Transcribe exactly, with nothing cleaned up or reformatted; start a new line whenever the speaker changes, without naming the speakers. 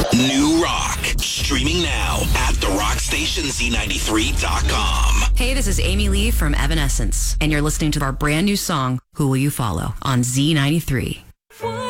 New rock. Streaming now at the rock station Z ninety-three dot com.
Hey, this is Amy Lee from Evanescence, and you're listening to our brand new song, Who Will You Follow, on Z ninety-three.